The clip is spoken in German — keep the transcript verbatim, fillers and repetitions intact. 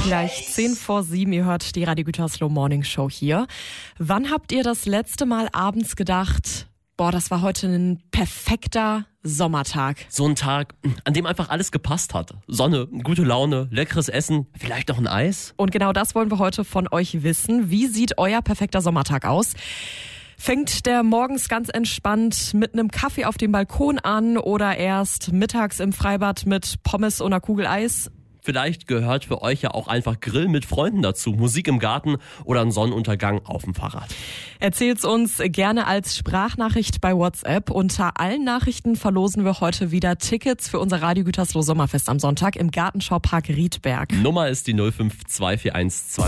Gleich zehn vor sieben, ihr hört die Radio Gütersloh Morning Show hier. Wann habt ihr das letzte Mal abends gedacht, boah, das war heute ein perfekter Sommertag? So ein Tag, an dem einfach alles gepasst hat. Sonne, gute Laune, leckeres Essen, vielleicht noch ein Eis. Und genau das wollen wir heute von euch wissen. Wie sieht euer perfekter Sommertag aus? Fängt der morgens ganz entspannt mit einem Kaffee auf dem Balkon an oder erst mittags im Freibad mit Pommes und einer Kugel Eis? Vielleicht gehört für euch ja auch einfach Grill mit Freunden dazu, Musik im Garten oder ein Sonnenuntergang auf dem Fahrrad. Erzählt's uns gerne als Sprachnachricht bei WhatsApp. Unter allen Nachrichten verlosen wir heute wieder Tickets für unser Radio Gütersloh Sommerfest am Sonntag im Gartenschaupark Riedberg. Nummer ist die null fünf zwei vier eins zwei.